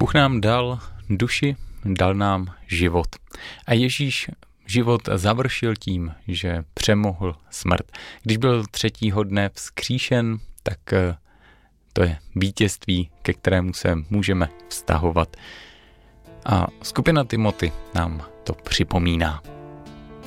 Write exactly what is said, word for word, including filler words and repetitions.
Bůh nám dal duši, dal nám život. A Ježíš život završil tím, že přemohl smrt. Když byl třetího dne vzkříšen, tak to je vítězství, ke kterému se můžeme vztahovat. A skupina Timothy nám to připomíná.